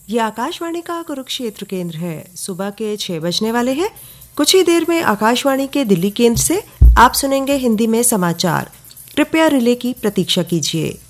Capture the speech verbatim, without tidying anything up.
ये आकाशवाणी का कुरुक्षेत्र केंद्र है। सुबह के छह बजने वाले हैं। कुछ ही देर में आकाशवाणी के दिल्ली केंद्र से आप सुनेंगे हिंदी में समाचार। कृपया रिले की प्रतीक्षा कीजिए।